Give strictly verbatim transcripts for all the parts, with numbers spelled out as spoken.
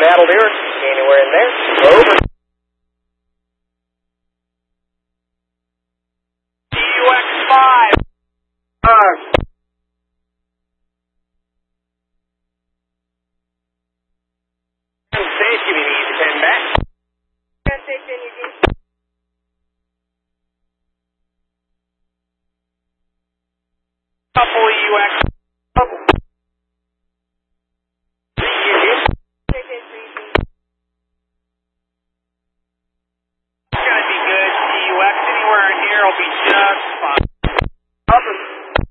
That'll do it. Anywhere in there? Over. D U X five. Five. Safety, we need to ten back. Safety in Eugene. Couple U X. Couple. Eugene. Safety in Eugene. It's gonna be good. D U X anywhere in here will be just fine. Awesome.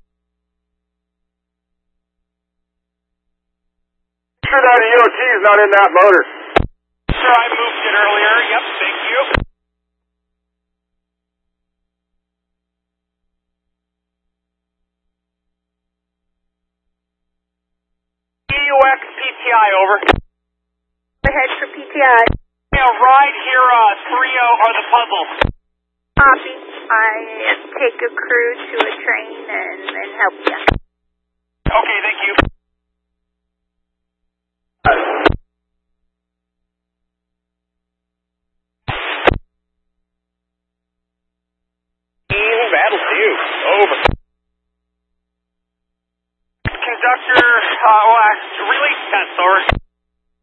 Sure that E O T is not in that motor. Sure, I moved it earlier. Yep, thank you. E U X P T I, over. Ahead for P T I. Yeah, ride here, uh, three oh, or the puzzle. Copy. I take a crew to a train and, and help you. Okay, thank you. Battle two. Over.